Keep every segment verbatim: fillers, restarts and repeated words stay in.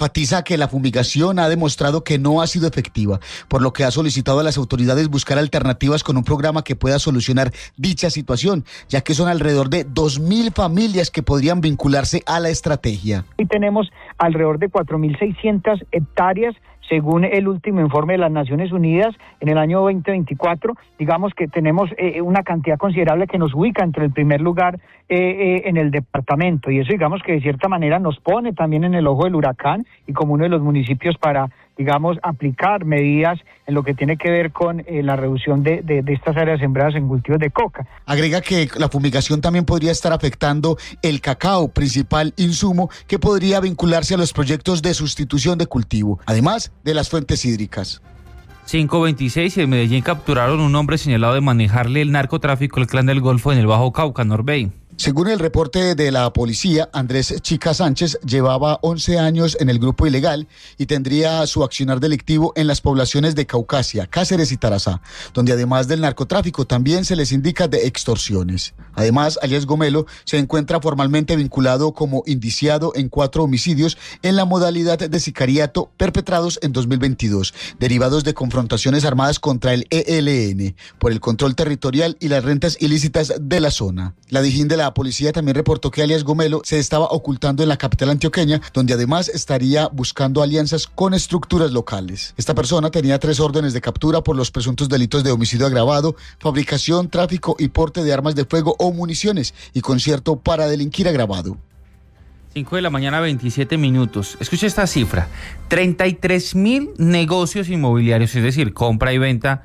enfatiza que la fumigación ha demostrado que no ha sido efectiva, por lo que ha solicitado a las autoridades buscar alternativas con un programa que pueda solucionar dicha situación, ya que son alrededor de dos mil familias que podrían vincularse a la estrategia. Hoy tenemos alrededor de cuatro mil seiscientas hectáreas, según el último informe de las Naciones Unidas, en el año veinte veinticuatro, digamos que tenemos eh, una cantidad considerable que nos ubica entre el primer lugar eh, eh, en el departamento, y eso digamos que de cierta manera nos pone también en el ojo del huracán y como uno de los municipios para, digamos, aplicar medidas en lo que tiene que ver con eh, la reducción de, de, de estas áreas sembradas en cultivos de coca. Agrega que la fumigación también podría estar afectando el cacao, principal insumo que podría vincularse a los proyectos de sustitución de cultivo, además de las fuentes hídricas. cinco veintiséis y en Medellín capturaron un hombre señalado de manejarle el narcotráfico al Clan del Golfo en el Bajo Cauca, Norbey. Según el reporte de la policía, Andrés Chica Sánchez llevaba once años en el grupo ilegal y tendría su accionar delictivo en las poblaciones de Caucasia, Cáceres y Tarazá, donde además del narcotráfico también se les indica de extorsiones. Además, alias Gomelo se encuentra formalmente vinculado como indiciado en cuatro homicidios en la modalidad de sicariato perpetrados en dos mil veintidós, derivados de confrontaciones armadas contra el E L N por el control territorial y las rentas ilícitas de la zona. La Dijín de la policía también reportó que alias Gomelo se estaba ocultando en la capital antioqueña, donde además estaría buscando alianzas con estructuras locales. Esta persona tenía tres órdenes de captura por los presuntos delitos de homicidio agravado, fabricación, tráfico y porte de armas de fuego o municiones y concierto para delinquir agravado. cinco de la mañana, veintisiete minutos. Escucha esta cifra: treinta y tres mil negocios inmobiliarios, es decir, compra y venta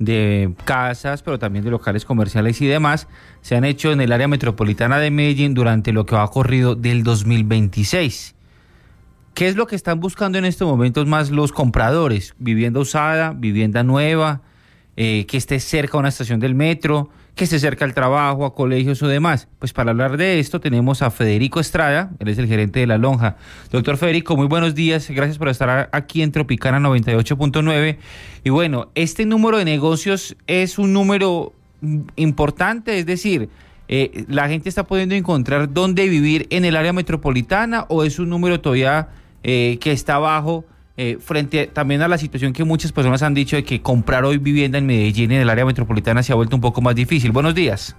de casas, pero también de locales comerciales y demás, se han hecho en el área metropolitana de Medellín durante lo que va corrido del dos mil veintiséis. ¿Qué es lo que están buscando en estos momentos más los compradores? Vivienda usada, vivienda nueva, eh, que esté cerca a una estación del metro, que esté cerca al trabajo, a colegios o demás. Pues para hablar de esto tenemos a Federico Estrada, él es el gerente de La Lonja. Doctor Federico, muy buenos días, gracias por estar aquí en Tropicana noventa y ocho punto nueve. Y bueno, este número de negocios es un número importante, es decir, eh, ¿la gente está pudiendo encontrar dónde vivir en el área metropolitana o es un número todavía eh, que está bajo? Eh, frente también a la situación que muchas personas han dicho de que comprar hoy vivienda en Medellín, en el área metropolitana, se ha vuelto un poco más difícil. Buenos días.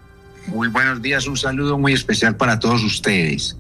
Muy buenos días, un saludo muy especial para todos ustedes.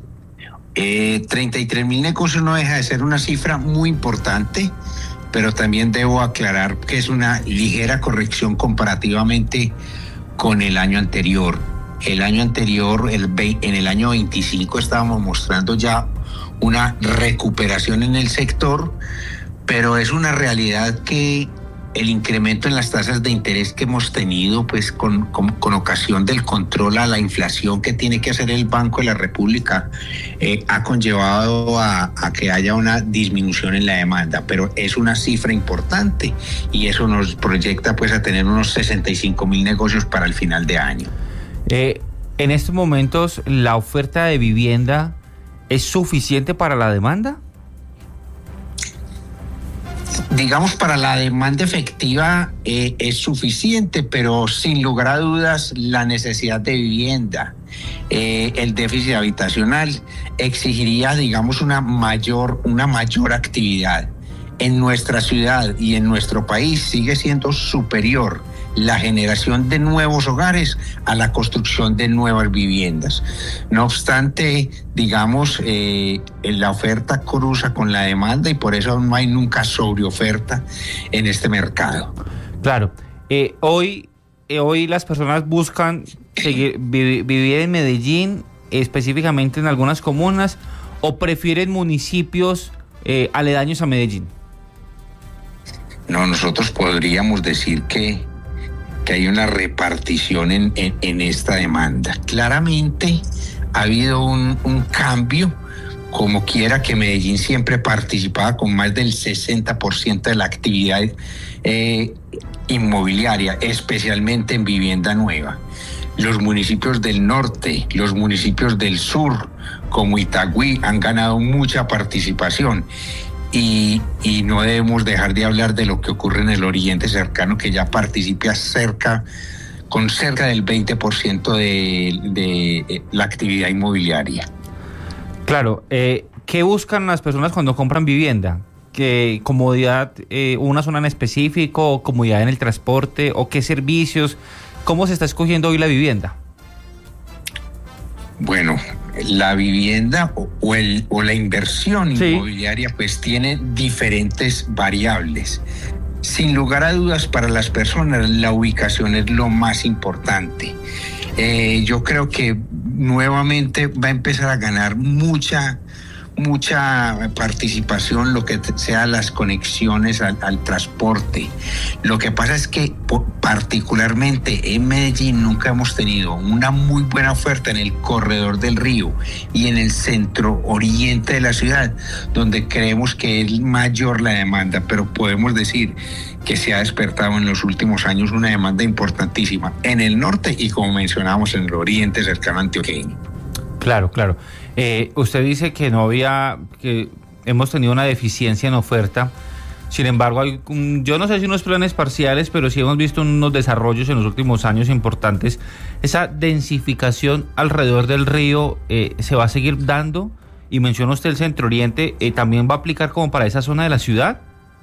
Eh, treinta y tres mil negocios no deja de ser una cifra muy importante, pero también debo aclarar que es una ligera corrección comparativamente con el año anterior. El año anterior, el ve- en el año veinticinco, estábamos mostrando ya una recuperación en el sector, pero es una realidad que el incremento en las tasas de interés que hemos tenido, pues con, con, con ocasión del control a la inflación que tiene que hacer el Banco de la República, eh, ha conllevado a, a que haya una disminución en la demanda, pero es una cifra importante y eso nos proyecta pues a tener unos sesenta y cinco mil negocios para el final de año. Eh, en estos momentos, ¿la oferta de vivienda es suficiente para la demanda? Digamos, para la demanda efectiva eh, es suficiente, pero sin lugar a dudas la necesidad de vivienda, eh, el déficit habitacional exigiría, digamos, una mayor, una mayor actividad. En nuestra ciudad y en nuestro país sigue siendo superior la generación de nuevos hogares a la construcción de nuevas viviendas. No obstante, digamos, eh, la oferta cruza con la demanda y por eso no hay nunca sobreoferta en este mercado. Claro, eh, hoy, eh, hoy las personas buscan seguir, vi, vivir en Medellín, específicamente en algunas comunas, o prefieren municipios eh, aledaños a Medellín. No, nosotros podríamos decir que que hay una repartición en, en, en esta demanda. Claramente ha habido un, un cambio, como quiera que Medellín siempre participaba con más del sesenta por ciento de la actividad eh, inmobiliaria, especialmente en vivienda nueva. Los municipios del norte, los municipios del sur, como Itagüí, han ganado mucha participación. Y, y no debemos dejar de hablar de lo que ocurre en el oriente cercano, que ya participa cerca, con cerca del veinte por ciento de, de la actividad inmobiliaria. Claro, eh, ¿qué buscan las personas cuando compran vivienda? ¿Qué comodidad, eh, una zona en específico, comodidad en el transporte o qué servicios? ¿Cómo se está escogiendo hoy la vivienda? Bueno, la vivienda o, o, el, o la inversión sí. inmobiliaria pues tiene diferentes variables. Sin lugar a dudas, para las personas la ubicación es lo más importante. Eh, yo creo que nuevamente va a empezar a ganar mucha mucha participación lo que sea las conexiones al, al transporte. Lo que pasa es que particularmente en Medellín nunca hemos tenido una muy buena oferta en el corredor del río y en el centro oriente de la ciudad, donde creemos que es mayor la demanda, pero podemos decir que se ha despertado en los últimos años una demanda importantísima en el norte y, como mencionábamos, en el oriente cercano a Antioquia. Claro, claro. Eh, usted dice que no había, que hemos tenido una deficiencia en oferta. Sin embargo, hay, yo no sé si unos planes parciales, pero sí hemos visto unos desarrollos en los últimos años importantes. Esa densificación alrededor del río eh, se va a seguir dando, y menciona usted el Centro Oriente, eh, ¿también va a aplicar como para esa zona de la ciudad?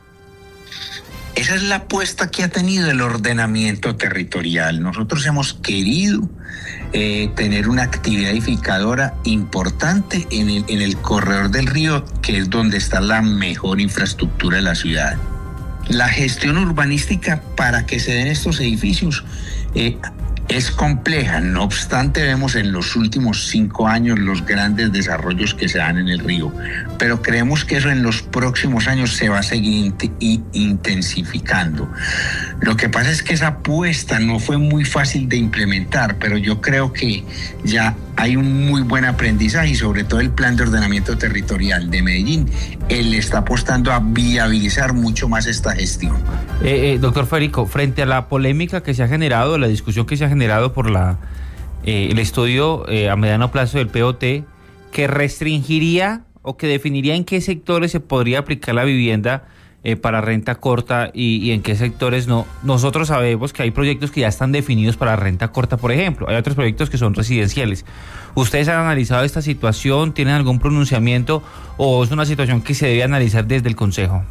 Esa es la apuesta que ha tenido el ordenamiento territorial. Nosotros hemos querido eh, tener una actividad edificadora importante en el, en el corredor del río, que es donde está la mejor infraestructura de la ciudad. La gestión urbanística para que se den estos edificios eh, es compleja. No obstante, vemos en los últimos cinco años los grandes desarrollos que se dan en el río, pero creemos que eso en los próximos años se va a seguir intensificando. Lo que pasa es que esa apuesta no fue muy fácil de implementar, pero yo creo que ya hay un muy buen aprendizaje, y sobre todo el plan de ordenamiento territorial de Medellín, él está apostando a viabilizar mucho más esta gestión. Eh, eh, doctor Federico, frente a la polémica que se ha generado, la discusión que se ha generado por la eh, el estudio eh, a mediano plazo del P O T, que restringiría o que definiría en qué sectores se podría aplicar la vivienda eh, para renta corta y, y en qué sectores no. Nosotros sabemos que hay proyectos que ya están definidos para renta corta, por ejemplo. Hay otros proyectos que son residenciales. ¿Ustedes han analizado esta situación? ¿Tienen algún pronunciamiento o es una situación que se debe analizar desde el Consejo?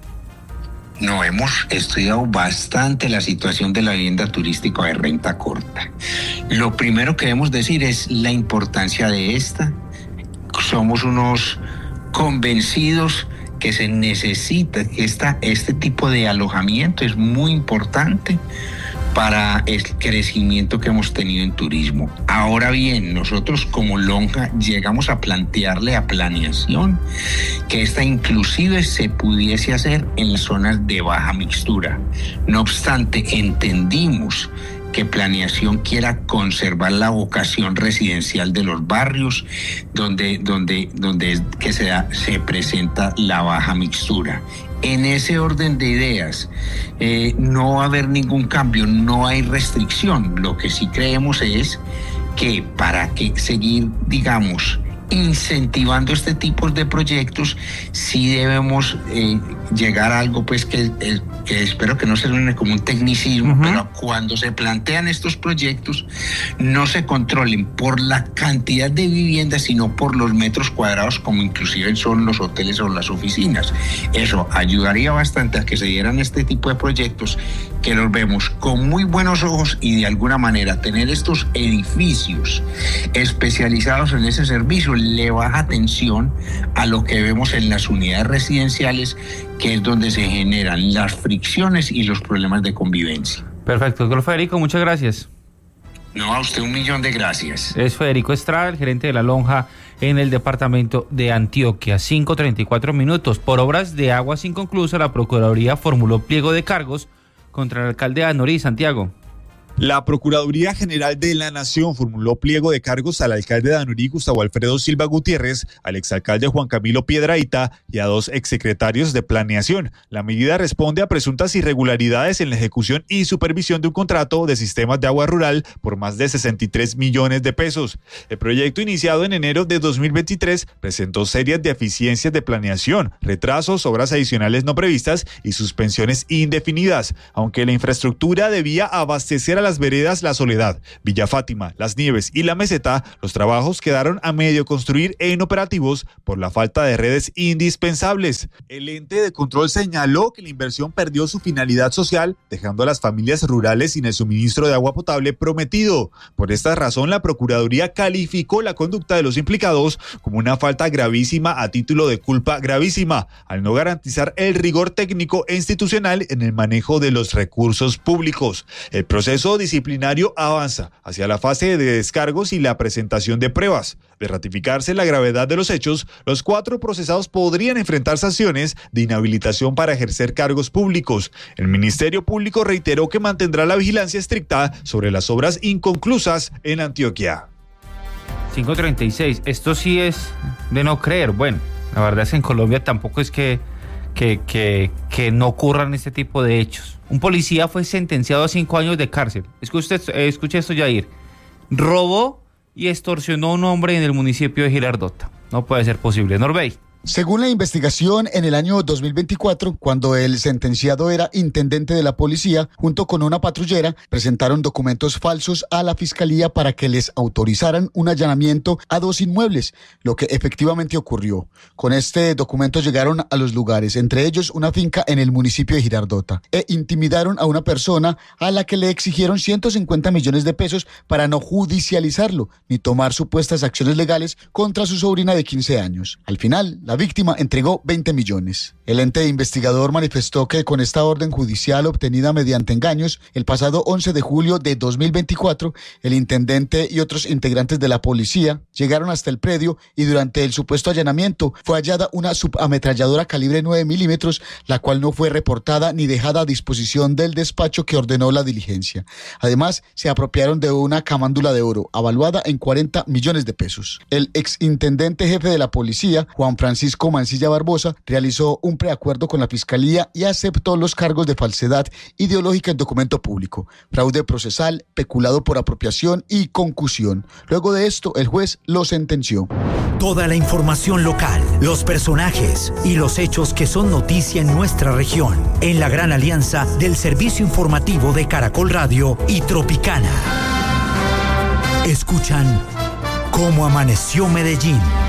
No, hemos estudiado bastante la situación de la vivienda turística de renta corta. Lo primero que debemos decir es la importancia de esta. Somos unos convencidos que se necesita, que esta, este tipo de alojamiento es muy importante para el crecimiento que hemos tenido en turismo. Ahora bien, nosotros como Lonja llegamos a plantearle a planeación que esta inclusive se pudiese hacer en las zonas de baja mixtura. No obstante, entendimos que planeación quiera conservar la vocación residencial de los barrios donde, donde, donde que se, da, se presenta la baja mixtura. En ese orden de ideas, eh, no va a haber ningún cambio, no hay restricción. Lo que sí creemos es que para que seguir, digamos, incentivando este tipo de proyectos, sí debemos eh, llegar a algo pues que, eh, que espero que no se suene como un tecnicismo, uh-huh. pero cuando se plantean estos proyectos no se controlen por la cantidad de viviendas, sino por los metros cuadrados, como inclusive son los hoteles o las oficinas. Eso ayudaría bastante a que se dieran este tipo de proyectos, que los vemos con muy buenos ojos, y de alguna manera tener estos edificios especializados en ese servicio le baja atención a lo que vemos en las unidades residenciales, que es donde se generan las fricciones y los problemas de convivencia. Perfecto, doctor Federico, muchas gracias. No, a usted un millón de gracias. Es Federico Estrada, el gerente de la Lonja en el departamento de Antioquia. cinco treinta y cuatro minutos. Por obras de aguas inconclusas, la Procuraduría formuló pliego de cargos contra el alcalde de Anorí, Santiago. La Procuraduría General de la Nación formuló pliego de cargos al alcalde de Anorí, Gustavo Alfredo Silva Gutiérrez, al exalcalde Juan Camilo Piedrahíta y a dos exsecretarios de Planeación. La medida responde a presuntas irregularidades en la ejecución y supervisión de un contrato de sistemas de agua rural por más de sesenta y tres millones de pesos. El proyecto, iniciado en enero de dos mil veintitrés, presentó serias deficiencias de planeación, retrasos, obras adicionales no previstas y suspensiones indefinidas. Aunque la infraestructura debía abastecer a la las veredas La Soledad, Villa Fátima, Las Nieves y La Meseta, los trabajos quedaron a medio construir e inoperativos por la falta de redes indispensables. El ente de control señaló que la inversión perdió su finalidad social, dejando a las familias rurales sin el suministro de agua potable prometido. Por esta razón, la Procuraduría calificó la conducta de los implicados como una falta gravísima a título de culpa gravísima, al no garantizar el rigor técnico e institucional en el manejo de los recursos públicos. El proceso disciplinario avanza hacia la fase de descargos y la presentación de pruebas. De ratificarse la gravedad de los hechos, los cuatro procesados podrían enfrentar sanciones de inhabilitación para ejercer cargos públicos. El Ministerio Público reiteró que mantendrá la vigilancia estricta sobre las obras inconclusas en Antioquia. cinco treinta y seis, esto sí es de no creer. Bueno, la verdad es que en Colombia tampoco es que, que, que, que no ocurran este tipo de hechos. Un policía fue sentenciado a cinco años de cárcel. Escuche, eh, escuche esto, Yair. Robó y extorsionó a un hombre en el municipio de Girardota. No puede ser posible. Norbey. Según la investigación, en el año dos mil veinticuatro, cuando el sentenciado era intendente de la policía, junto con una patrullera, presentaron documentos falsos a la fiscalía para que les autorizaran un allanamiento a dos inmuebles, lo que efectivamente ocurrió. Con este documento llegaron a los lugares, entre ellos una finca en el municipio de Girardota, e intimidaron a una persona a la que le exigieron ciento cincuenta millones de pesos para no judicializarlo, ni tomar supuestas acciones legales contra su sobrina de quince años. Al final, la víctima entregó veinte millones. El ente investigador manifestó que con esta orden judicial obtenida mediante engaños, el pasado once de julio de dos mil veinticuatro, el intendente y otros integrantes de la policía llegaron hasta el predio y durante el supuesto allanamiento fue hallada una subametralladora calibre nueve milímetros, la cual no fue reportada ni dejada a disposición del despacho que ordenó la diligencia. Además, se apropiaron de una camándula de oro, avaluada en cuarenta millones de pesos. El exintendente jefe de la policía, Juan Francisco Francisco Mancilla Barbosa, realizó un preacuerdo con la Fiscalía y aceptó los cargos de falsedad ideológica en documento público, fraude procesal, peculado por apropiación y concusión. Luego de esto, el juez lo sentenció. Toda la información local, los personajes y los hechos que son noticia en nuestra región, en la gran alianza del servicio informativo de Caracol Radio y Tropicana. Escuchan Cómo Amaneció Medellín.